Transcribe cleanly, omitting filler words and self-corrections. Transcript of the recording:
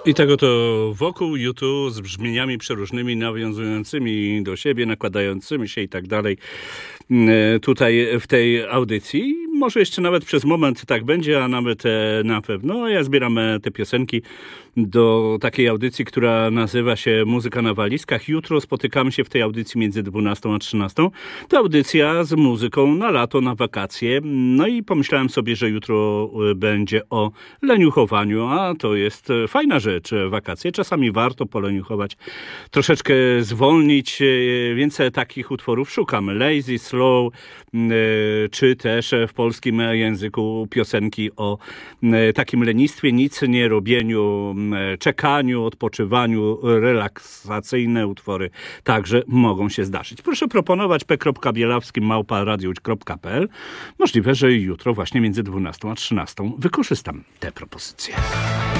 I tego to wokół YouTube z brzmieniami przeróżnymi, nawiązującymi do siebie, nakładającymi się i tak dalej tutaj w tej audycji. Może jeszcze nawet przez moment tak będzie, a nawet na pewno. Ja zbieram te piosenki do takiej audycji, która nazywa się Muzyka na walizkach. Jutro spotykamy się w tej audycji między 12 a 13. To audycja z muzyką na lato, na wakacje. No i pomyślałem sobie, że jutro będzie o leniuchowaniu, a to jest fajna rzecz, wakacje. Czasami warto poleniuchować, troszeczkę zwolnić, więc takich utworów szukam. Lazy, Slow, czy też w polskim języku piosenki o takim lenistwie, nic nie robieniu, czekaniu, odpoczywaniu, relaksacyjne utwory także mogą się zdarzyć. Proszę proponować p.bielawski@radio.pl. Możliwe, że jutro właśnie między 12 a 13 wykorzystam te propozycje.